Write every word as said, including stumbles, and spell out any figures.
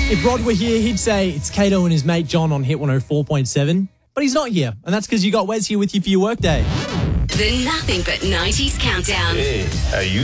If Rod were here, he'd say it's Kato and his mate John on Hit one oh four point seven. But he's not here, and that's because you got Wes here with you for your workday. The Nothing But nineties Countdown. Hey, how you